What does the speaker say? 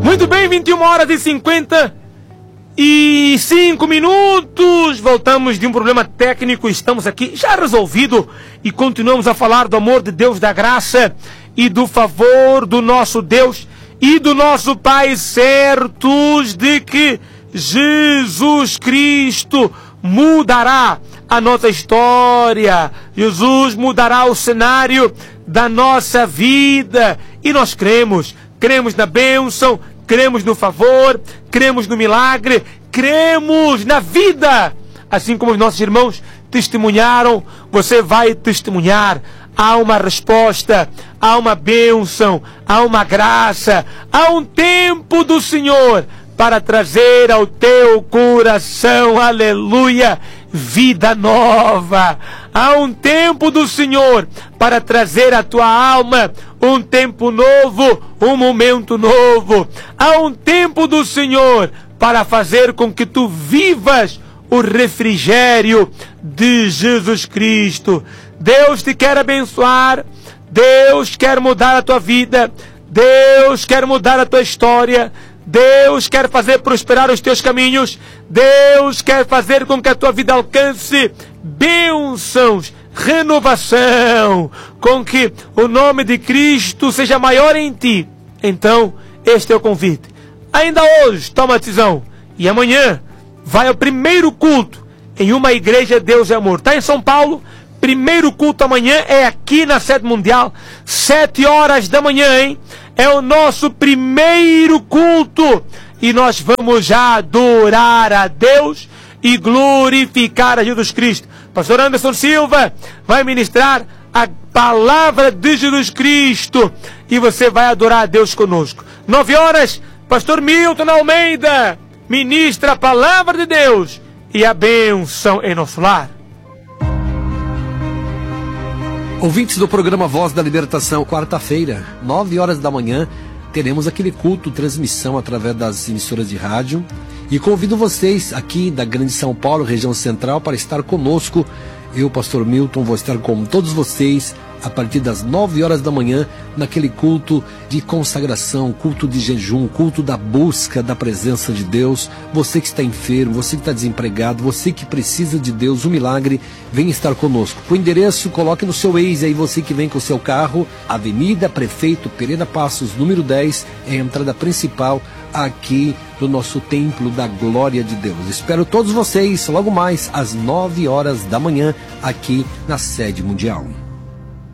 Muito bem, 21 horas e 55 minutos. Voltamos de um problema técnico. Estamos aqui já resolvido e continuamos a falar do amor de Deus, da graça e do favor do nosso Deus e do nosso Pai, certos de que Jesus Cristo mudará a nossa história. Jesus mudará o cenário da nossa vida. E nós cremos na bênção, cremos no favor, cremos no milagre, cremos na vida. Assim como os nossos irmãos testemunharam, você vai testemunhar. Há uma resposta, há uma bênção, há uma graça, há um tempo do Senhor para trazer ao teu coração, aleluia, vida nova. Há um tempo do Senhor para trazer à tua alma um tempo novo, um momento novo. Há um tempo do Senhor para fazer com que tu vivas o refrigério de Jesus Cristo. Deus te quer abençoar, Deus quer mudar a tua vida, Deus quer mudar a tua história, Deus quer fazer prosperar os teus caminhos, Deus quer fazer com que a tua vida alcance bênçãos, renovação, com que o nome de Cristo seja maior em ti. Então, este é o convite. Ainda hoje, toma a decisão. E amanhã, vai ao primeiro culto em uma igreja Deus é Amor. Está em São Paulo? Primeiro culto amanhã é aqui na sede mundial, 7 horas da manhã, hein? É o nosso primeiro culto. E nós vamos já adorar a Deus e glorificar a Jesus Cristo. Pastor Anderson Silva vai ministrar a palavra de Jesus Cristo. E você vai adorar a Deus conosco. 9 horas, Pastor Milton Almeida ministra a palavra de Deus e a bênção em nosso lar. Ouvintes do programa Voz da Libertação, quarta-feira, 9 horas da manhã, teremos aquele culto, transmissão através das emissoras de rádio. E convido vocês aqui da Grande São Paulo, região central, para estar conosco. Eu, Pastor Milton, vou estar com todos vocês a partir das 9 horas da manhã, naquele culto de consagração, culto de jejum, culto da busca da presença de Deus. Você que está enfermo, você que está desempregado, você que precisa de Deus, um milagre, vem estar conosco. O endereço, coloque no seu Waze aí, você que vem com o seu carro, Avenida Prefeito Pereira Passos, número 10, é a entrada principal aqui do nosso Templo da Glória de Deus. Espero todos vocês logo mais às 9 horas da manhã aqui na sede mundial.